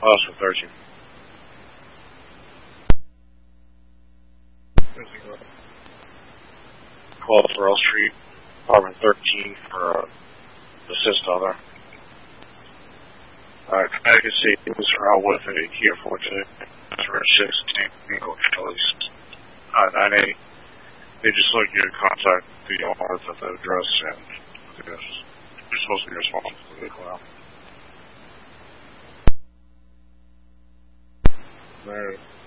Oscar 13. Call for Earl Street, apartment 13 for assist on there. Alright, I can see things are out with it here for today. That's for 16 Eagle Kelly's 980. They just like you to contact the owners at the address, and you're supposed to be responsible for the cloud. There.